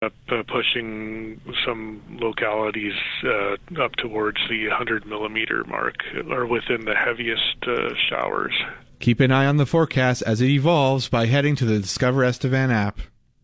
up pushing some localities up towards the 100 millimeter mark, or within the heaviest showers. Keep an eye on the forecast as it evolves by heading to the Discover Estevan app.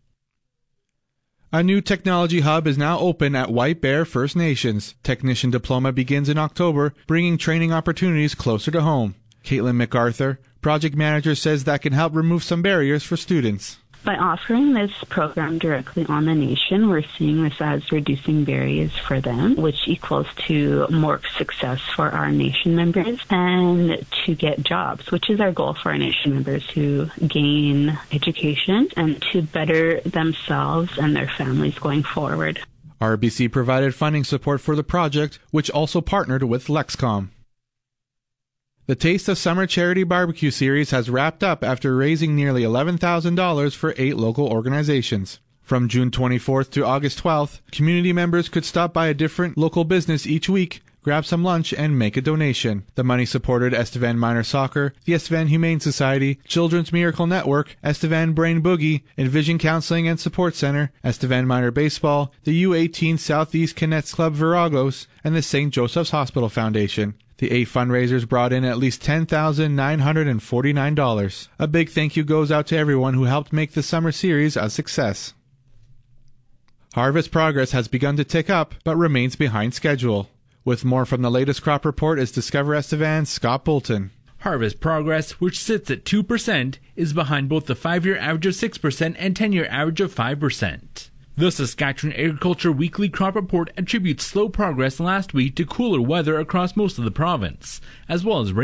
A new technology hub is now open at White Bear First Nations. Technician Diploma begins in October, bringing training opportunities closer to home. Caitlin MacArthur, project manager, says that can help remove some barriers for students. By offering this program directly on the nation, we're seeing this as reducing barriers for them, which equals to more success for our nation members and to get jobs, which is our goal for our nation members, to gain education and to better themselves and their families going forward. RBC provided funding support for the project, which also partnered with Lexcom. The Taste of Summer Charity Barbecue Series has wrapped up after raising nearly $11,000 for 8 local organizations. From June 24th to August 12th, community members could stop by a different local business each week, grab some lunch, and make a donation. The money supported Estevan Minor Soccer, the Estevan Humane Society, Children's Miracle Network, Estevan Brain Boogie, Envision Counseling and Support Center, Estevan Minor Baseball, the U18 Southeast Cadets Club Viragos, and the St. Joseph's Hospital Foundation. The 8 fundraisers brought in at least $10,949. A big thank you goes out to everyone who helped make the summer series a success. Harvest progress has begun to tick up, but remains behind schedule. With more from the latest crop report is Discover Estevan's Scott Bolton. Harvest progress, which sits at 2%, is behind both the 5-year average of 6% and 10-year average of 5%. The Saskatchewan Agriculture Weekly Crop Report attributes slow progress last week to cooler weather across most of the province, as well as